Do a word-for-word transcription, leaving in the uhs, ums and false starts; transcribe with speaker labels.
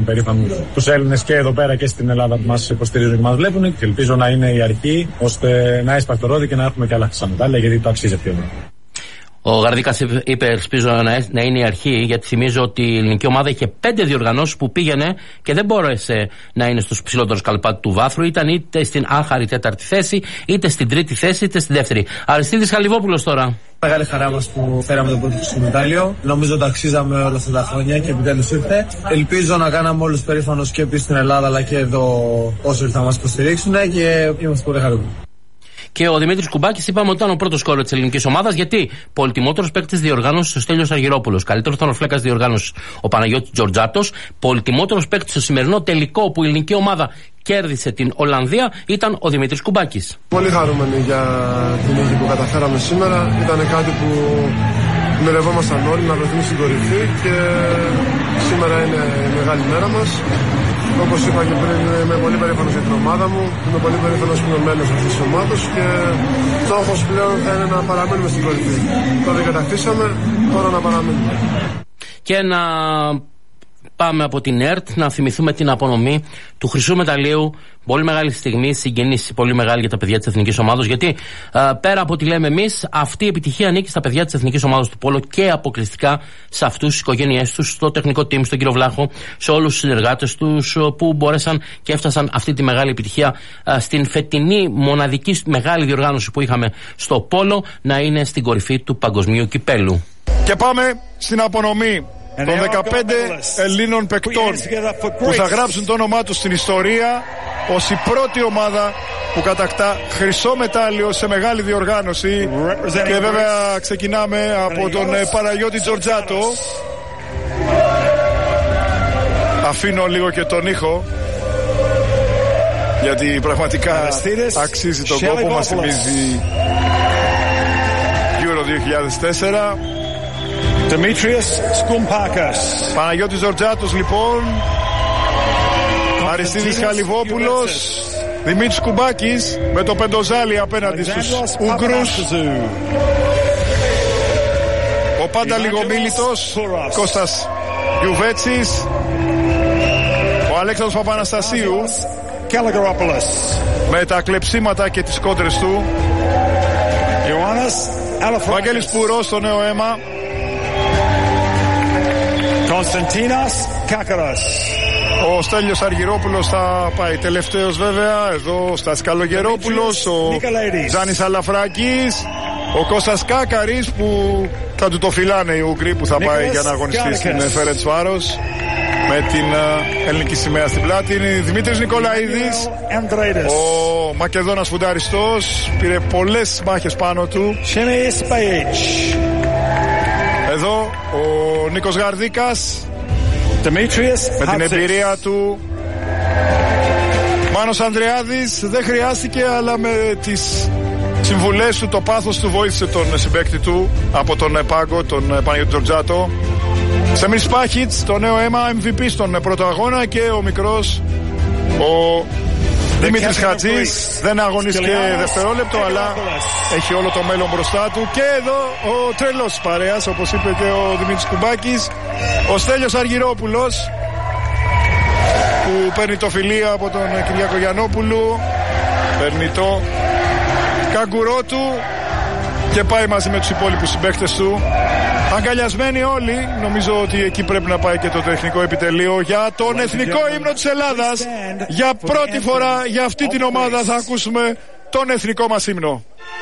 Speaker 1: Περήφανος τους Έλληνες και εδώ πέρα και στην Ελλάδα που μας υποστηρίζουν και μας βλέπουν, και ελπίζω να είναι η αρχή ώστε να εισπρακτορώδη ρόδι και να έχουμε και άλλα χρυσά μετάλλια, γιατί το αξίζει αυτό.
Speaker 2: Ο Γαρδίκας είπε, ελπίζω να είναι η αρχή, γιατί θυμίζω ότι η ελληνική ομάδα είχε πέντε διοργανώσεις που πήγαινε και δεν μπόρεσε να είναι στους ψηλότερους καλπάτους του βάθρου. Ήταν είτε στην άχαρη τέταρτη θέση, είτε στην τρίτη θέση, είτε στην δεύτερη. Αριστίδης Χαλιβόπουλος τώρα.
Speaker 3: Μεγάλη χαρά μας που φέραμε το πρώτο του μετάλλιο. Νομίζω το αξίζαμε όλα αυτά τα χρόνια και επιτέλους ήρθε. Ελπίζω να κάναμε όλους περήφανους και επίσης στην Ελλάδα αλλά και εδώ όσοι θα μας υποστηρίξουν και είμαστε πολύ χαρούμενοι.
Speaker 2: Και ο Δημήτρης Κουμπάκης είπαμε ότι ήταν ο πρώτος σκόρερ της ελληνικής ομάδας, γιατί πολυτιμότερος παίκτης διοργάνωσης ο Στέλιος Αργυρόπουλος, καλύτερος τερματοφύλακας διοργάνωσης ο Παναγιώτης Τζορτζάτος, πολυτιμότερος παίκτης στο σημερινό τελικό που η ελληνική ομάδα κέρδισε την Ολλανδία ήταν ο Δημήτρης Κουμπάκης.
Speaker 4: Πολύ χαρούμενοι για την νίκη που καταφέραμε σήμερα. Ήταν κάτι που μοιρευόμασταν όλοι να βρεθούμε στην κορυφή και σήμερα είναι η μεγάλη μέρα μας. Όπως είπα και πριν, είμαι πολύ περήφανος για την ομάδα μου. Είμαι πολύ περήφανος που είμαι μέλος αυτής της ομάδας και στόχος πλέον θα είναι να παραμείνουμε στην κορυφή. Τώρα κατακτήσαμε, τώρα να παραμείνουμε.
Speaker 2: Και να πάμε από την ΕΡΤ να θυμηθούμε την απονομή του χρυσού μεταλλίου. Πολύ μεγάλη στιγμή, συγγενής πολύ μεγάλη για τα παιδιά της εθνικής ομάδας, γιατί α, πέρα από ό,τι λέμε εμείς, αυτή η επιτυχία ανήκει στα παιδιά της εθνικής ομάδας του Πόλο και αποκλειστικά σε αυτούς, τις οικογένειές τους, στο τεχνικό team, στον κύριο Βλάχο, σε όλους τους συνεργάτες τους που μπόρεσαν και έφτασαν αυτή τη μεγάλη επιτυχία α, στην φετινή μοναδική μεγάλη διοργάνωση που είχαμε στο Πόλο να είναι στην κορυφή του παγκοσμίου κυπέλου.
Speaker 5: Και πάμε στην απονομή των δεκαπέντε Ελλήνων παικτών που θα γράψουν το όνομά τους στην ιστορία ως η πρώτη ομάδα που κατακτά χρυσό μετάλλιο σε μεγάλη διοργάνωση. Και βέβαια ξεκινάμε από τον Παναγιώτη Τζορτζάτο. Αφήνω λίγο και τον ήχο, γιατί πραγματικά αξίζει τον κόπο, μας θυμίζει Euro δύο χιλιάδες τέσσερα.
Speaker 6: Δημήτρης Σκουμπάκας.
Speaker 5: Παναγιώτης Τζορτζάτος λοιπόν, Αριστίδης Χαλιβόπουλος, Δημήτρης Κουμπάκης με το πεντοζάλι απέναντι στους Ούγγρους, ο πάντα λιγομίλητος Κώστας Γιουβέτσης, ο Αλέξανδρος Παπαναστασίου με τα κλεψίματα και τις κόντρες του, ο Βαγγέλης Πουρός στο νέο αίμα,
Speaker 6: Κωνσταντίνας Κάκαρας.
Speaker 5: Ο Στέλιος Αργυρόπουλος θα πάει τελευταίος βέβαια. Εδώ Στάς Καλογερόπουλος, ο Ζάνης Αλαφράκης, ο Κώστας Κάκαρης που θα του το φυλάνε οι Ούγγροι που θα πάει για να αγωνιστεί στην Φερεντσβάρος με την uh, ελληνική σημαία στην πλάτη. Είναι Δημήτρης Νικολαίδης, ο Μακεδόνας φουνταριστός, πήρε πολλές μάχες πάνω του. Εδώ ο Νίκος Γαρδίκας με την εμπειρία του. Μάνος Ανδρεάδης δεν χρειάστηκε, αλλά με τις συμβουλές του, το πάθος του βοήθησε τον συμπαίκτη του από τον πάγκο, τον Παναγιώτη Τζορτζάτο. Σεμίρ Σπάχιτς, το νέο αίμα, εμ βι πι στον πρώτο αγώνα, και ο μικρός ο Δημήτρης Χατζής δεν αγωνίστηκε δευτερόλεπτο, αλλά έχει όλο το μέλλον μπροστά του. Και εδώ ο τρελός παρέας, όπως είπε και ο Δημήτρης Κουμπάκης, ο Στέλιος Αργυρόπουλος, που παίρνει το φιλί από τον Κυριάκο Γιαννόπουλου, παίρνει το καγκουρό του και πάει μαζί με τους υπόλοιπους συμπαίκτες του. Αγκαλιασμένοι όλοι, νομίζω ότι εκεί πρέπει να πάει και το τεχνικό επιτελείο για τον εθνικό ύμνο της Ελλάδας. Για πρώτη φορά για αυτή την ομάδα θα ακούσουμε τον εθνικό μας ύμνο.